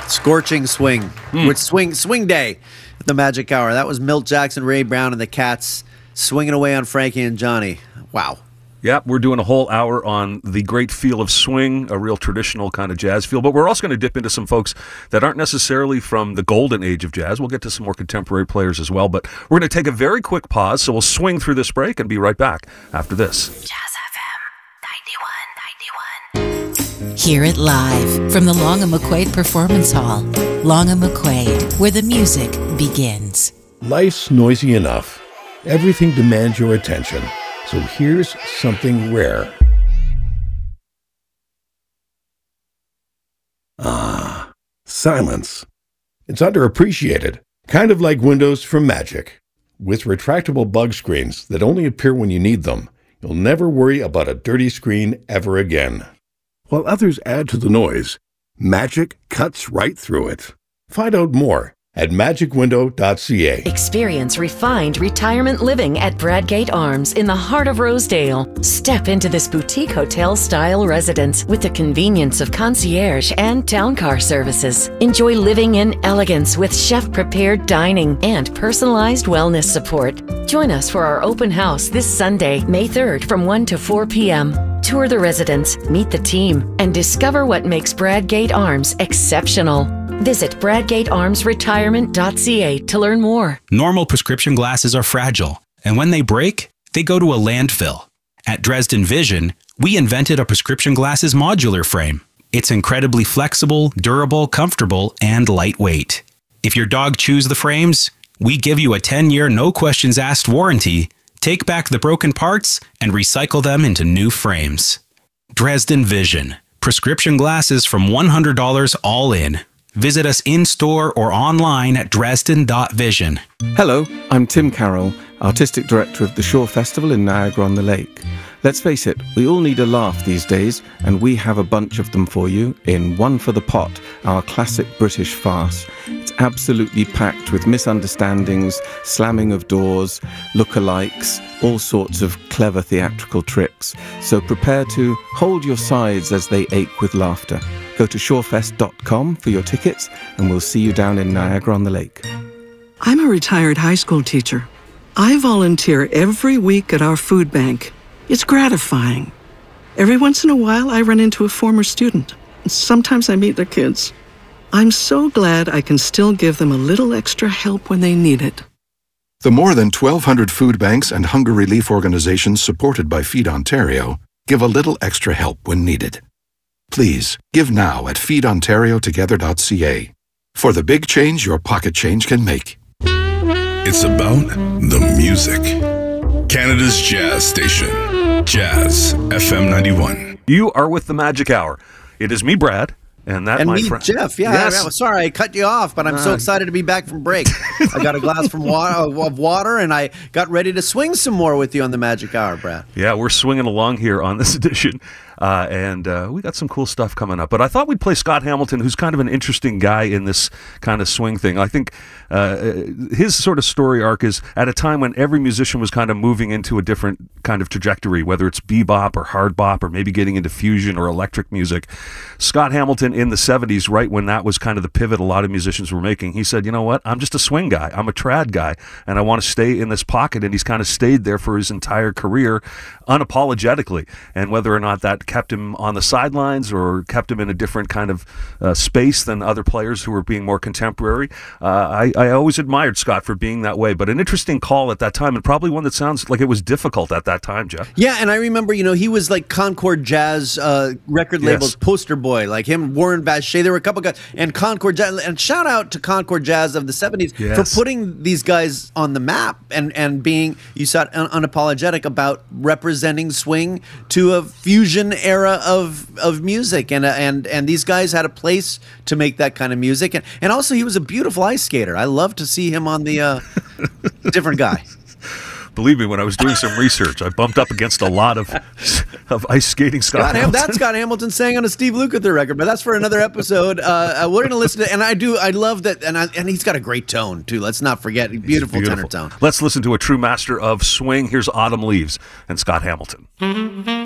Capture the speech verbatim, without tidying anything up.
Scorching Swing. Mm. With swing swing day at the Magic Hour. That was Milt Jackson, Ray Brown, and the Cats swinging away on Frankie and Johnny. Wow. Yeah, we're doing a whole hour on the great feel of swing, a real traditional kind of jazz feel, but we're also going to dip into some folks that aren't necessarily from the golden age of jazz. We'll get to some more contemporary players as well, but we're going to take a very quick pause, so we'll swing through this break and be right back after this. Jazz F M ninety-one point one. Hear it live from the Long and McQuaid Performance Hall. Long and McQuaid, where the music begins. Life's noisy enough. Everything demands your attention. So here's something rare. Ah, silence. It's underappreciated, kind of like Windows from Magic. With retractable bug screens that only appear when you need them, you'll never worry about a dirty screen ever again. While others add to the noise, Magic cuts right through it. Find out more at magic window dot c a. Experience refined retirement living at Bradgate Arms in the heart of Rosedale. Step into this boutique hotel-style residence with the convenience of concierge and town car services. Enjoy living in elegance with chef-prepared dining and personalized wellness support. Join us for our open house this Sunday, May third from one to four p.m. Tour the residence, meet the team, and discover what makes Bradgate Arms exceptional. Visit bradgate arms retirement dot c a to learn more. Normal prescription glasses are fragile, and when they break, they go to a landfill. At Dresden Vision, we invented a prescription glasses modular frame. It's incredibly flexible, durable, comfortable, and lightweight. If your dog chews the frames, we give you a ten-year no-questions-asked warranty. Take back the broken parts and recycle them into new frames. Dresden Vision. Prescription glasses from one hundred dollars all in. Visit us in-store or online at dresden dot vision. Hello, I'm Tim Carroll, Artistic Director of the Shore Festival in Niagara-on-the-Lake. Let's face it, we all need a laugh these days, and we have a bunch of them for you in One for the Pot, our classic British farce. It's absolutely packed with misunderstandings, slamming of doors, lookalikes, all sorts of clever theatrical tricks. So prepare to hold your sides as they ache with laughter. Go to shorefest dot com for your tickets, and we'll see you down in Niagara-on-the-Lake. I'm a retired high school teacher. I volunteer every week at our food bank. It's gratifying. Every once in a while, I run into a former student. Sometimes I meet their kids. I'm so glad I can still give them a little extra help when they need it. The more than twelve hundred food banks and hunger relief organizations supported by Feed Ontario give a little extra help when needed. Please, give now at feed ontario together dot c a for the big change your pocket change can make. It's about the music. Canada's jazz station, Jazz F M ninety-one. You are with the Magic Hour. It is me, Brad, and that and my me, friend Jeff. Yeah, yes. I'm sorry I cut you off, but I'm uh, so excited to be back from break. I got a glass from water, of water, and I got ready to swing some more with you on the Magic Hour, Brad. Yeah, we're swinging along here on this edition. Uh, and uh, we got some cool stuff coming up. But I thought we'd play Scott Hamilton, who's kind of an interesting guy in this kind of swing thing. I think uh, his sort of story arc is at a time when every musician was kind of moving into a different kind of trajectory, whether it's bebop or hard bop or maybe getting into fusion or electric music. Scott Hamilton in the seventies, right when that was kind of the pivot a lot of musicians were making, he said, you know what, I'm just a swing guy. I'm a trad guy, and I want to stay in this pocket. And he's kind of stayed there for his entire career unapologetically. And whether or not that kept him on the sidelines or kept him in a different kind of uh, space than other players who were being more contemporary. Uh, I, I always admired Scott for being that way, but an interesting call at that time, and probably one that sounds like it was difficult at that time, Jeff. Yeah, and I remember, you know, he was like Concord Jazz uh, record label's yes. poster boy, like him, Warren Bache. There were a couple guys, and Concord Jazz, and shout out to Concord Jazz of the seventies yes. for putting these guys on the map and, and being, you saw, un- unapologetic about representing swing to a fusion era of of music, and uh, and and these guys had a place to make that kind of music, and and also he was a beautiful ice skater. I love to see him on the uh, different guy. Believe me, when I was doing some research, I bumped up against a lot of of ice skating Scott, Scott Hamilton. That's Scott Hamilton sang on a Steve Lukather record, but that's for another episode. Uh, uh, we're going to listen to, and I do, I love that, and I, and he's got a great tone too. Let's not forget, beautiful, beautiful tenor tone. Let's listen to a true master of swing. Here's Autumn Leaves and Scott Hamilton.